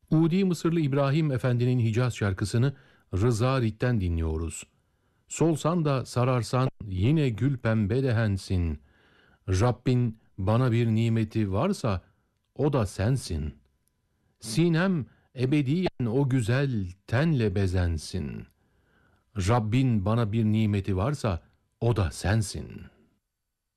Udi Mısırlı İbrahim Efendi'nin Hicaz şarkısını Rıza Rit'ten dinliyoruz. Solsan da sararsan yine gül pembe dehensin. Rabbin bana bir nimeti varsa o da sensin. Sinem ebediyen o güzel tenle bezensin. Rabbin bana bir nimeti varsa o da sensin.''